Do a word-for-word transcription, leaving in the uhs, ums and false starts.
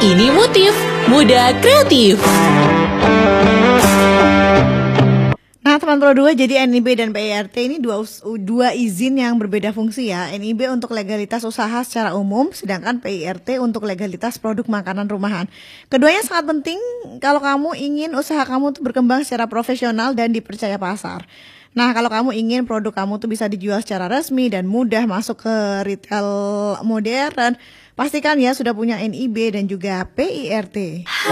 Ini Motif Muda Kreatif. Nah, teman Pro dua, jadi N I B dan P I R T ini dua, dua izin yang berbeda fungsi ya. N I B untuk legalitas usaha secara umum, sedangkan P I R T untuk legalitas produk makanan rumahan. Keduanya sangat penting kalau kamu ingin usaha kamu tuh berkembang secara profesional dan dipercaya pasar. Nah, kalau kamu ingin produk kamu tuh bisa dijual secara resmi dan mudah masuk ke retail modern, pastikan ya sudah punya N I B dan juga P I R T.